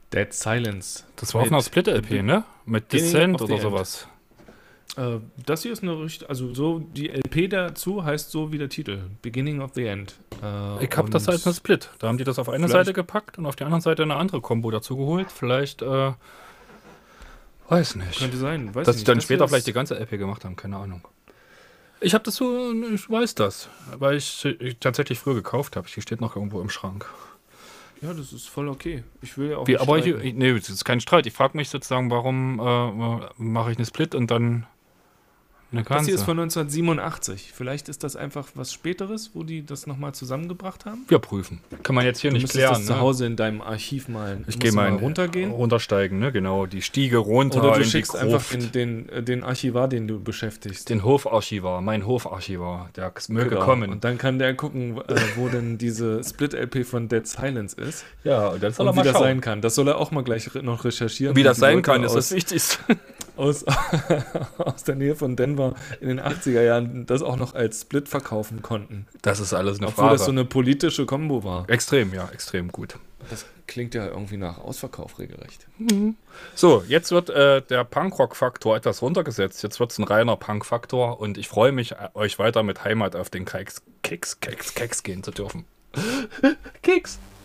Dead Silence. Das war auf einer Split-LP, ne? Mit Beginning Descent of the oder End. sowas. Das hier ist eine richtig, also so die LP dazu heißt so wie der Titel, Beginning of the End. Ich hab das als eine Split. Da haben die das auf eine vielleicht- Seite gepackt und auf der anderen Seite eine andere Kombo dazu geholt. Vielleicht, weiß nicht. Könnte sein, weiß Dass ich sie nicht. dann Das später hier vielleicht die ist- ganze LP gemacht haben, keine Ahnung. Ich habe das so, ich weiß das, weil ich tatsächlich früher gekauft habe. Die steht noch irgendwo im Schrank. Ja, das ist voll okay. Ich will ja auch Wie, nicht aber streiten. nee, das ist kein Streit. Ich frage mich sozusagen, warum mache ich eine Split und dann eine Das hier ist ganze. von 1987. Vielleicht ist das einfach was Späteres, wo die das nochmal zusammengebracht haben. Wir prüfen. Kann man jetzt hier Du nicht müsstest klären. das zu Hause in deinem Archiv mal, Ich musst gehe du mal runtergehen. runtersteigen, ne? Genau, die Stiege runter Oder du in die schickst Gruft. einfach in den Archivar, den du beschäftigst. Den Hofarchivar, mein Hofarchivar, der möge Genau. kommen. Und dann kann der gucken, wo denn diese Split-LP von Dead Silence ist. Ja, und dann soll Und er wie mal das schauen. sein kann. Das soll er auch mal gleich noch recherchieren. Wie Und das die sein Leute kann, ist das aus, Wichtigste. aus, aus der Nähe von Denver in den 80er Jahren das auch noch als Split verkaufen konnten. Das ist alles eine Obwohl Frage. das so eine politische Kombo war. Extrem, ja, extrem gut. Das klingt ja irgendwie nach Ausverkauf regelrecht. So, jetzt wird der Punkrock-Faktor etwas runtergesetzt. Jetzt wird es ein reiner Punk-Faktor und ich freue mich, euch weiter mit Heimat auf den Keks gehen zu dürfen. Keks!